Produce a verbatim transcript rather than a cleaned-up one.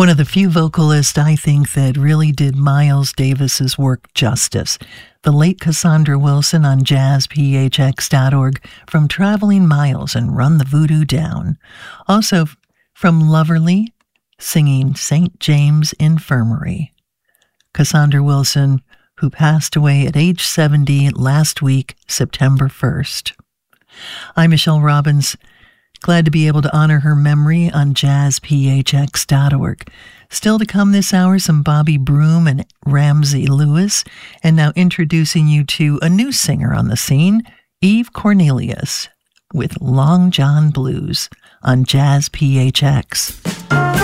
One of the few vocalists I think that really did Miles Davis's work justice. The late Cassandra Wilson on jazz p h x dot org from Traveling Miles and Run the Voodoo Down. Also from Loverly, singing Saint James Infirmary. Cassandra Wilson, who passed away at age seventy last week, September first. I'm Michelle Robbins. Glad to be able to honor her memory on jazz p h x dot org. Still to come this hour, some Bobby Broom and Ramsey Lewis. And now introducing you to a new singer on the scene, Eve Cornelius, with Long John Blues on Jazz P H X.